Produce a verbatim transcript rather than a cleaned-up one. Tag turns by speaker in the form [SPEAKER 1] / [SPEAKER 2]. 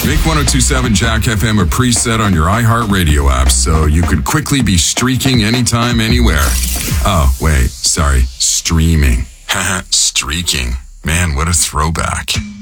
[SPEAKER 1] Make one oh two point seven Jack F M a preset on your iHeartRadio app so you could quickly be streaking anytime, anywhere. Oh, wait, sorry, streaming. Haha, streaking. Man, what a throwback.